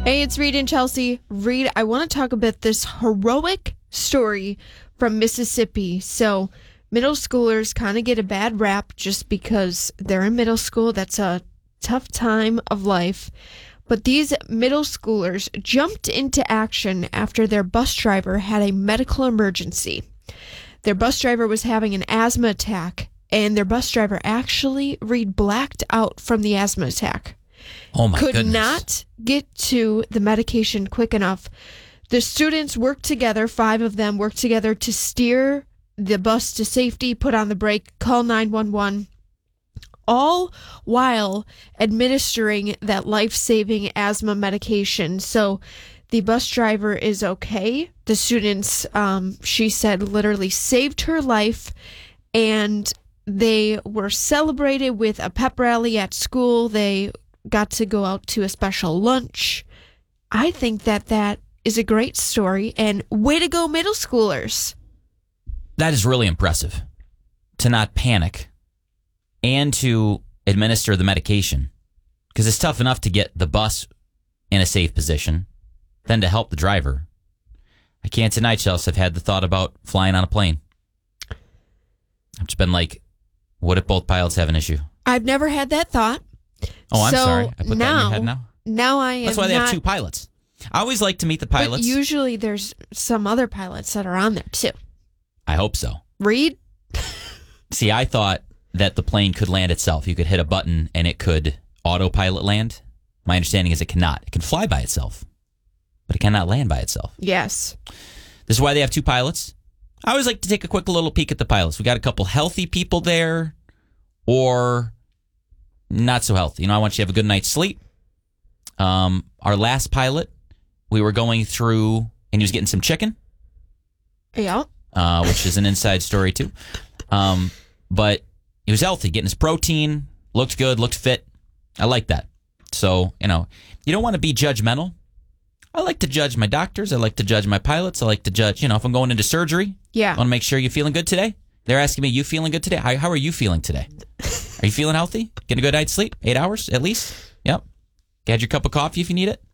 Hey, it's Reed and Chelsea. Reed, I want to talk about this heroic story from Mississippi. So, middle schoolers kind of get a bad rap just because they're in middle school. That's a tough time of life. But these middle schoolers jumped into action after their bus driver had a medical emergency. Their bus driver was having an asthma attack, and their bus driver actually blacked out from the asthma attack. Oh my Could goodness. not get to the medication quick enough. The students worked together, 5 of them worked together to steer the bus to safety, put on the brake, call 911, all while administering that life-saving asthma medication. So the bus driver is okay. The students, she said, literally saved her life, and they were celebrated with a pep rally at school. They got to go out to a special lunch. I think that is a great story, and way to go, middle schoolers. That is really impressive. To not panic and to administer the medication. Because it's tough enough to get the bus in a safe position, then to help the driver. I can't deny, Chelsea, I've had the thought about flying on a plane. I've just been like, what if both pilots have an issue? I've never had that thought. Oh, I'm So sorry. I put that in your head now? Now I am. That's why they have 2 pilots. I always like to meet the pilots. But usually there's some other pilots that are on there too. I hope so. Reed? See, I thought that the plane could land itself. You could hit a button and it could autopilot land. My understanding is it cannot. It can fly by itself, but it cannot land by itself. Yes. This is why they have 2 pilots. I always like to take a quick little peek at the pilots. We got a couple healthy people there, or not so healthy. I want you to have a good night's sleep. Our last pilot, we were going through, and he was getting some chicken. Yeah. Which is an inside story too. But he was healthy, getting his protein, looked good, looked fit. I like that. So, you don't want to be judgmental. I like to judge my doctors. I like to judge my pilots. I like to judge, if I'm going into surgery. Yeah. I want to make sure you're feeling good today. They're asking me, you feeling good today? How are you feeling today? Are you feeling healthy? Getting a good night's sleep? 8 hours at least? Yep. Had your cup of coffee if you need it?